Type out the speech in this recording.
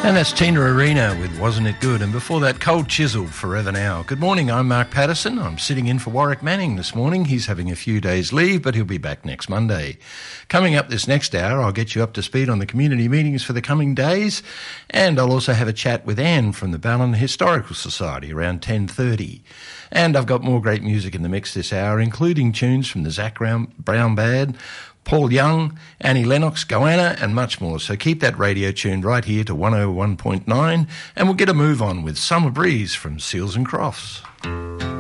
And that's Tina Arena with Wasn't It Good? And before that, Cold Chisel, Forever Now. Good morning, I'm Mark Patterson. I'm sitting in for Warwick Manning this morning. He's having a few days leave, but he'll be back next Monday. Coming up this next hour, I'll get you up to speed on the community meetings for the coming days, and I'll also have a chat with Anne from the Ballon Historical Society around 10:30. And I've got more great music in the mix this hour, including tunes from the Zach Brown Band, Paul Young, Annie Lennox, Goanna, and much more. So keep that radio tuned right here to 101.9, and we'll get a move on with Summer Breeze from Seals and Crofts.